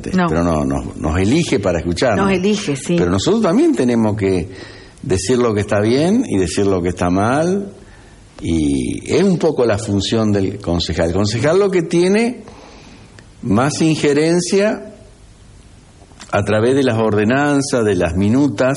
presidente, No. pero nos elige para escucharnos. Nos elige, sí. Pero nosotros también tenemos que decir lo que está bien y decir lo que está mal, y es un poco la función del concejal. El concejal lo que tiene más injerencia a través de las ordenanzas, de las minutas,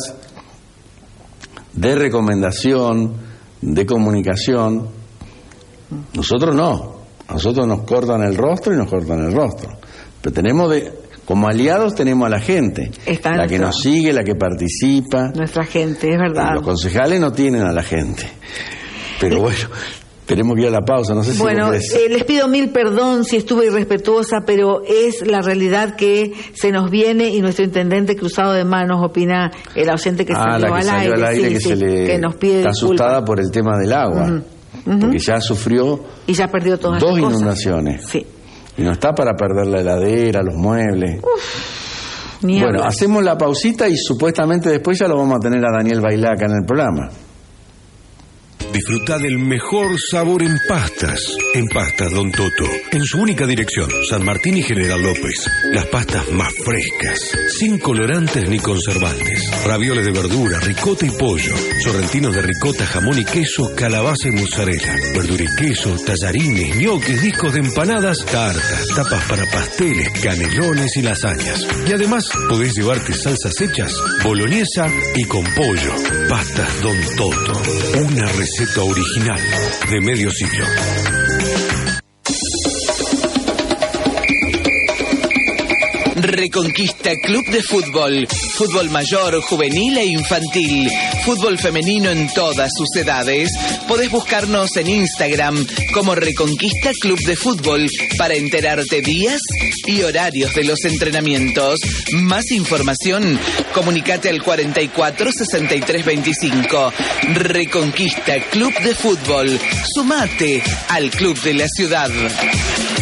de recomendación, de comunicación. Nosotros no, a nosotros nos cortan el rostro y nos cortan el rostro. Pero tenemos como aliados tenemos a la gente, la que nos sigue, la que participa. Nuestra gente, es verdad. Los concejales no tienen a la gente. Pero bueno, tenemos que ir a la pausa, no sé si bueno, les pido mil perdón si estuve irrespetuosa, pero es la realidad que se nos viene, y nuestro intendente cruzado de manos opina, el ausente que salió al aire, sí, que nos pide está disculpas. Asustada por el tema del agua, porque ya sufrió y ya perdió todas las 2 cosas. inundaciones. Sí. Y no está para perder la heladera, los muebles. Bueno, hablar. hacemos la pausita y supuestamente después ya lo vamos a tener a Daniel Bailaca en el programa. Disfruta del mejor sabor en pastas. En Pastas Don Toto. En su única dirección, San Martín y General López. Las pastas más frescas, sin colorantes ni conservantes. Ravioles de verdura, ricota y pollo. Sorrentinos de ricota, jamón y queso, calabaza y mozzarella. Verdura y queso, tallarines, ñoques, discos de empanadas, tartas, tapas para pasteles, canelones y lasañas. Y además, podés llevarte salsas hechas, boloñesa y con pollo. Pastas Don Toto. Una receta original de medio siglo. Reconquista Club de Fútbol. Fútbol mayor, juvenil e infantil. Fútbol femenino en todas sus edades. Podés buscarnos en Instagram como Reconquista Club de Fútbol para enterarte días y horarios de los entrenamientos. Más información, comunicate al 44 63 25. Reconquista Club de Fútbol. Sumate al Club de la Ciudad.